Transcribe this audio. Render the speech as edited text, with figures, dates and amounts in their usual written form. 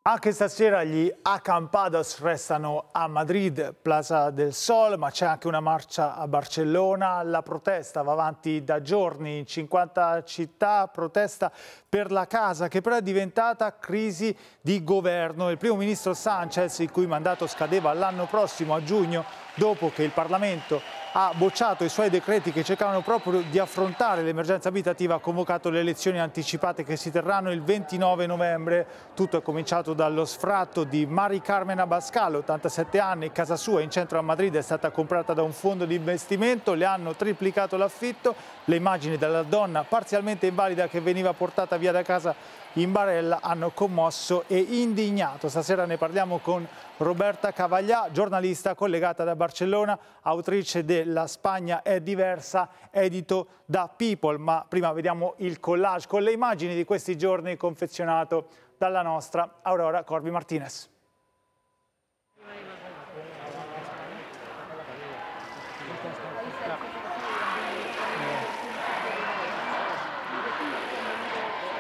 Anche stasera gli acampados restano a Madrid, Plaza del Sol, ma c'è anche una marcia a Barcellona. La protesta va avanti da giorni in 50 città, protesta per la casa che però è diventata crisi di governo. Il primo ministro Sánchez, il cui mandato scadeva l'anno prossimo a giugno, dopo che il Parlamento ha bocciato i suoi decreti che cercavano proprio di affrontare l'emergenza abitativa, ha convocato le elezioni anticipate che si terranno il 29 novembre. Tutto è cominciato dallo sfratto di Mari Carmen Abascal, 87 anni, casa sua in centro a Madrid è stata comprata da un fondo di investimento, le hanno triplicato l'affitto. Le immagini della donna parzialmente invalida che veniva portata via da casa in barella hanno commosso e indignato. Stasera ne parliamo con Roberta Cavaglià, giornalista collegata da Barcellona, autrice de La Spagna è diversa, edito da People. Ma prima vediamo il collage con le immagini di questi giorni confezionato dalla nostra Aurora Corvi Martinez.